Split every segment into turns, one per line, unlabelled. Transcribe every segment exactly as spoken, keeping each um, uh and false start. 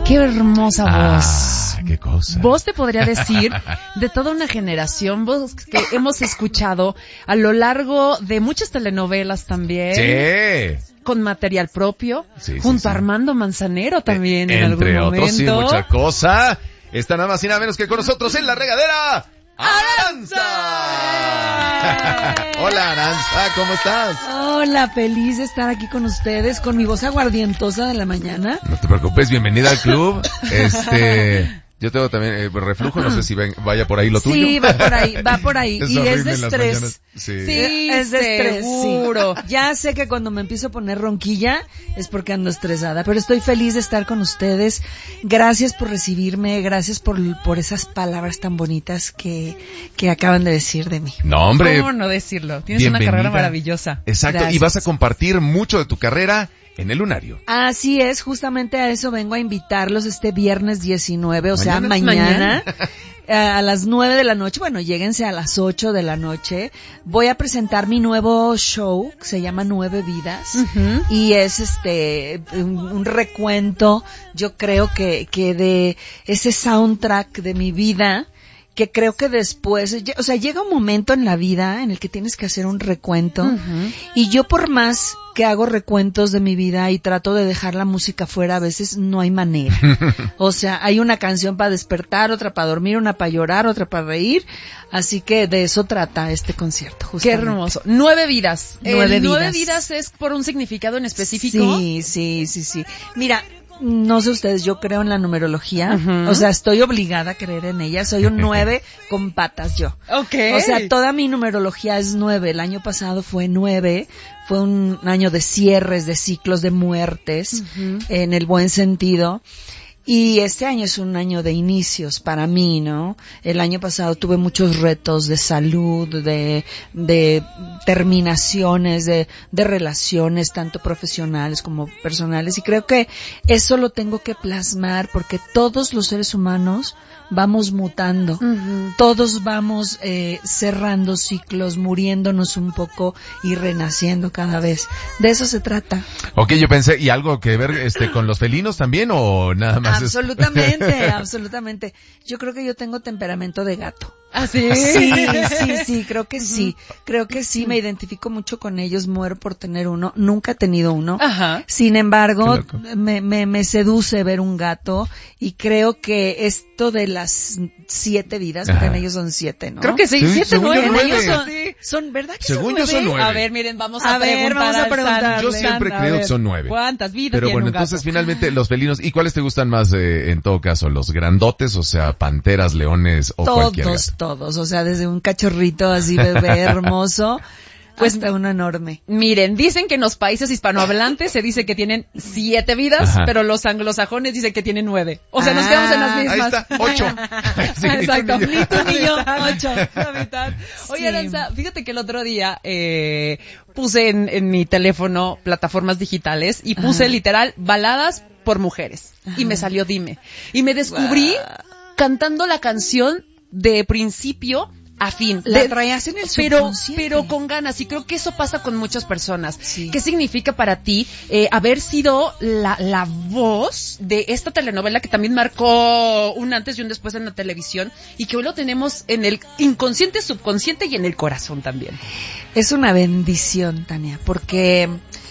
Qué hermosa
Ah,
voz.
qué cosa.
Voz te podría decir de toda una generación, voz que hemos escuchado a lo largo de muchas telenovelas también.
Sí.
Con material propio,
Sí,
junto
sí, sí.
a Armando Manzanero también
Eh,
en algún
entre
momento.
otros, sí, mucha cosa. Está nada más y nada menos que con nosotros en la regadera, Aranza. Hola, Aranza, ¿cómo estás?
Hola, feliz de estar aquí con ustedes, con mi voz aguardientosa de la mañana.
No te preocupes, bienvenida al club. Este, yo tengo también eh, reflujo, no sé si ven, vaya por ahí lo tuyo.
Sí, va por ahí, va por ahí.
Es
y es
horrible
de
en las
estrés.
mañanas. Sí.
Sí,
Es de estrés,
seguro.
sí. Ya sé que cuando me empiezo a poner ronquilla es porque ando estresada, pero estoy feliz de estar con ustedes. Gracias por recibirme, gracias por, por esas palabras tan bonitas que, que acaban de decir de mí.
No, hombre.
¿Cómo no decirlo? Tienes
bienvenida.
una carrera maravillosa.
Exacto,
Gracias.
y vas a compartir mucho de tu carrera en el Lunario.
Así es, justamente a eso vengo a invitarlos este viernes diecinueve, o sea,
Mañana.
mañana, a las nueve de la noche, bueno, lléguense a las ocho de la noche. Voy a presentar mi nuevo show, que se llama Nueve Vidas,
Ujú.
y es este, un, un recuento, yo creo que, que de ese soundtrack de mi vida, que creo que después, o sea, llega un momento en la vida en el que tienes que hacer un recuento,
Ujú.
y yo por más que hago recuentos de mi vida y trato de dejar la música fuera, a veces no hay manera. O sea, hay una canción para despertar, otra para dormir, una para llorar, otra para reír, así que de eso trata este concierto,
Qué
justamente.
hermoso. Nueve vidas.
Nueve
El
vidas.
Nueve vidas es por un significado en específico.
Sí, sí, sí, sí. Mira, no sé ustedes, yo creo en la numerología,
Ujú.
o sea, estoy obligada a creer en ella, soy un nueve con patas yo.
Ok.
O sea, toda mi numerología es nueve. El año pasado fue nueve. Fue un año de cierres, de ciclos, de muertes,
Ujú.
en el buen sentido. Y este año es un año de inicios para mí, ¿no? El año pasado tuve muchos retos de salud, de, de terminaciones, de, de relaciones, tanto profesionales como personales. Y creo que eso lo tengo que plasmar porque todos los seres humanos vamos mutando.
Ujú.
Todos vamos eh, cerrando ciclos, muriéndonos un poco y renaciendo cada vez. De eso se trata.
Ok, yo pensé, ¿y algo que ver este con los felinos también o nada más? es-
Absolutamente, absolutamente. Yo creo que yo tengo temperamento de gato.
¿Ah, sí?
Sí, sí, sí, creo que sí. Creo que sí, me identifico mucho con ellos, muero por tener uno. Nunca he tenido uno.
Ajá.
Sin embargo,
Qué loco.
me, me, me seduce ver un gato y creo que esto de las siete vidas, porque en
Ajá.
ellos son siete, ¿no?
Creo que sí,
Sí,
siete,
según yo,
nueve.
nueve.
Ellos son,
Sí.
son, ¿verdad que
Según
son
yo son nueve.
A ver, miren, vamos a,
A ver,
preguntar
vamos a
al
preguntarle.
San-
Yo siempre
San, a
creo que
ver,
son nueve.
¿Cuántas vidas
Pero
tiene
bueno,
un gato?
entonces finalmente los felinos, ¿y cuáles te gustan más eh, en todo caso? ¿Los grandotes, o sea, panteras, leones o cualquier
Todos,
gato?
todos, o sea, desde un cachorrito así bebé hermoso hasta uno enorme.
Miren, dicen que en los países hispanohablantes se dice que tienen siete vidas,
Ajá.
pero los anglosajones dicen que tienen nueve. O sea, nos
Ah,
quedamos en las
Ahí
mismas.
está, ocho. Sí,
Exacto.
ni tú ni yo.
Ni tú ni yo.
Ocho.
Ocho. La mitad. Oye,
Sí.
Aranza, fíjate que el otro día eh, puse en, en mi teléfono plataformas digitales y puse
Ajá.
literal baladas por mujeres. Y me salió Dime. Y me descubrí cantando la canción de principio a fin.
La
De-
traías en el
pero,
subconsciente.
pero con ganas. Y creo que eso pasa con muchas personas.
Sí.
¿Qué significa para ti eh, haber sido la, la voz de esta telenovela que también marcó un antes y un después en la televisión y que hoy lo tenemos en el inconsciente, subconsciente y en el corazón también?
Es una bendición, Tania, porque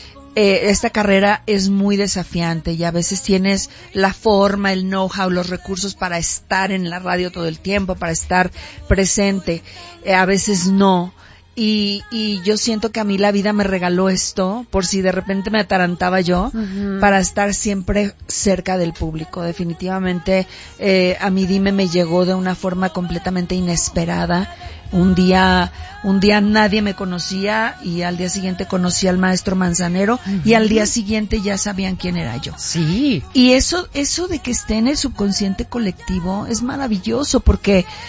eh, esta carrera es muy desafiante y a veces tienes la forma, el know-how, los recursos para estar en la radio todo el tiempo, para estar presente. Eh, a veces no. Y, y yo siento que a mí la vida me regaló esto, por si de repente me atarantaba yo,
Ujú.
para estar siempre cerca del público. Definitivamente, eh, a mí Dime me llegó de una forma completamente inesperada. Un día, un día nadie me conocía y al día siguiente conocí al maestro Manzanero y al día siguiente ya sabían quién era yo.
Sí.
Y eso, eso de que esté en el subconsciente colectivo es maravilloso porque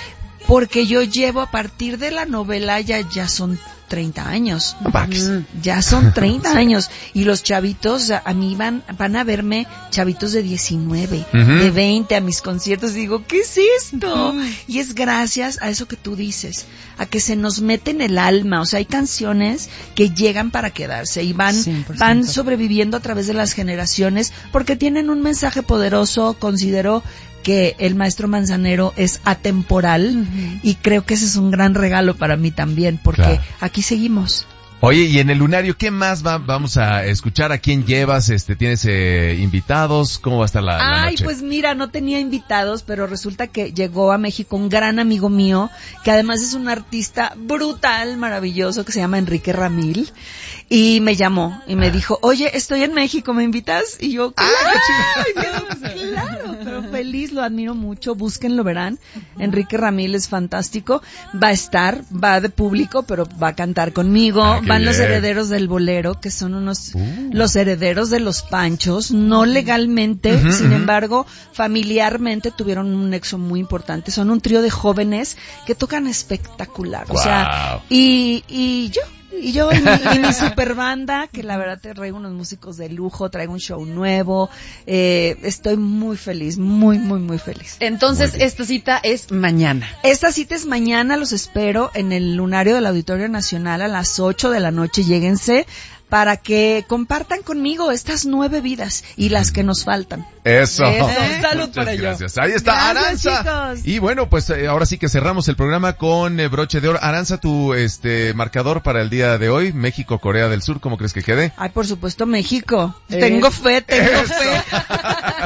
porque yo llevo a partir de la novela ya, ya son treinta años. Ya son treinta años. Y los chavitos, a, a mí van, van a verme chavitos de diecinueve, uh-huh. de veinte a mis conciertos. Y digo, ¿qué es esto? Uh-huh. Y es gracias a eso que tú dices, a que se nos mete en el alma. O sea, hay canciones que llegan para quedarse y van, van sobreviviendo a través de las generaciones porque tienen un mensaje poderoso. Considero que el maestro Manzanero es atemporal, uh-huh. y creo que ese es un gran regalo para mí también, porque claro. aquí seguimos.
Oye, y en el lunario, ¿qué más va, vamos a escuchar? ¿A quién llevas? Este, ¿tienes eh, invitados? ¿Cómo va a estar la, la
Ay,
noche?
Pues mira, no tenía invitados, pero resulta que llegó a México un gran amigo mío, que además es un artista brutal, maravilloso, que se llama Enrique Ramil, y me llamó, y me ah. dijo, oye, estoy en México, ¿me invitas? Y yo, claro, ah, claro, pero feliz, lo admiro mucho, búsquenlo, verán. Enrique Ramil es fantástico, va a estar, va de público, pero va a cantar conmigo. Ah, van bien. Los herederos del bolero, que son unos, uh. los herederos de los Panchos, no legalmente, uh-huh, sin uh-huh. embargo, familiarmente tuvieron un nexo muy importante. Son un trío de jóvenes que tocan espectacular. Wow. O sea, y, y yo, y yo y mi, y mi super banda, que la verdad te traigo unos músicos de lujo, traigo un show nuevo, eh, estoy muy feliz, muy, muy, muy feliz.
Entonces, muy esta cita es mañana.
Esta cita es mañana, los espero en el lunario del Auditorio Nacional a las ocho de la noche, lléguense, para que compartan conmigo estas nueve vidas y las que nos faltan.
Eso.
Eso. Salud
para
ello.
Gracias. Ahí está, gracias, Aranza. Chicos. Y bueno, pues eh, ahora sí que cerramos el programa con eh, broche de oro. Aranza, tu este marcador para el día de hoy, México, Corea del Sur, ¿cómo crees que quede?
Ay, por supuesto, México. Eh. Tengo fe, tengo Eso. fe.